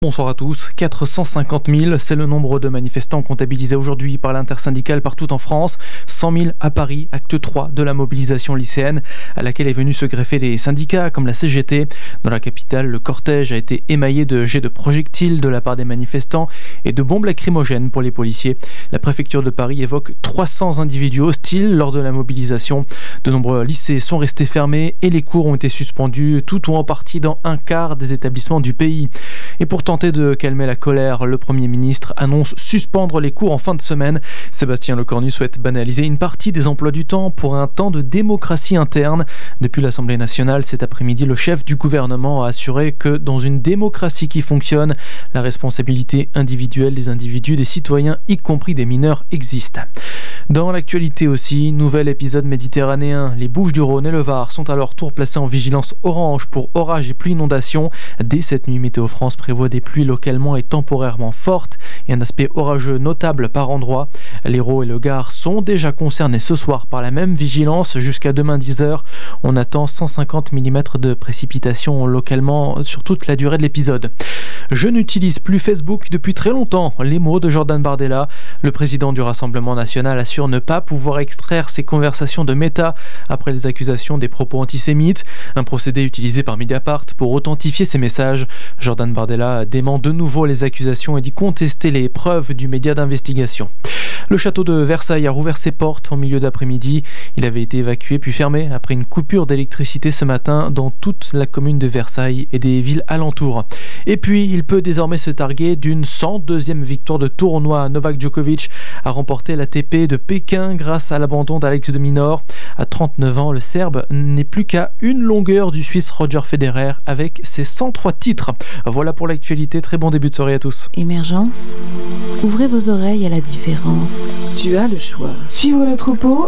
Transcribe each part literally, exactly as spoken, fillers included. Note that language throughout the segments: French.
Bonsoir à tous. quatre cent cinquante mille, c'est le nombre de manifestants comptabilisés aujourd'hui par l'intersyndicale partout en France. cent mille à Paris, acte trois de la mobilisation lycéenne, à laquelle est venu se greffer les syndicats comme la C G T. Dans la capitale, le cortège a été émaillé de jets de projectiles de la part des manifestants et de bombes lacrymogènes pour les policiers. La préfecture de Paris évoque trois cents individus hostiles lors de la mobilisation. De nombreux lycées sont restés fermés et les cours ont été suspendus, tout ou en partie dans un quart des établissements du pays. Et pour tenter de calmer la colère, le Premier ministre annonce suspendre les cours en fin de semaine. Sébastien Lecornu souhaite banaliser une partie des emplois du temps pour un temps de démocratie interne. Depuis l'Assemblée nationale, cet après-midi, le chef du gouvernement a assuré que dans une démocratie qui fonctionne, la responsabilité individuelle des individus, des citoyens, y compris des mineurs, existe. Dans l'actualité aussi, nouvel épisode méditerranéen. Les Bouches-du-Rhône et le Var sont à leur tour placés en vigilance orange pour orages et pluies inondations. Dès cette nuit, Météo France prévoit des pluies localement et temporairement fortes et un aspect orageux notable par endroits. L'Hérault et le Gard sont déjà concernés ce soir par la même vigilance jusqu'à demain dix heures. On attend cent cinquante millimètres de précipitations localement sur toute la durée de l'épisode. Je n'utilise plus Facebook depuis très longtemps. Les mots de Jordan Bardella. Le président du Rassemblement national assure ne pas pouvoir extraire ses conversations de Meta après les accusations des propos antisémites. Un procédé utilisé par Mediapart pour authentifier ses messages. Jordan Bardella dément de nouveau les accusations et dit contester les preuves du média d'investigation. Le château de Versailles a rouvert ses portes en milieu d'après-midi. Il avait été évacué puis fermé après une coupure d'électricité ce matin dans toute la commune de Versailles et des villes alentours. Et puis, il peut désormais se targuer d'une cent deuxième victoire de tournoi. Novak Djokovic a remporté l'A T P de Pékin grâce à l'abandon d'Alex de Minaur. À trente-neuf ans, le Serbe n'est plus qu'à une longueur du Suisse Roger Federer avec ses cent trois titres. Voilà pour l'actualité. Très bon début de soirée à tous. Émergence, ouvrez vos oreilles à la différence. Tu as le choix. Suivre le troupeau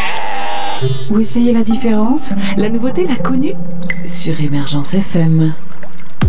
ou essayer la différence. La nouveauté, la connue sur Émergence F M.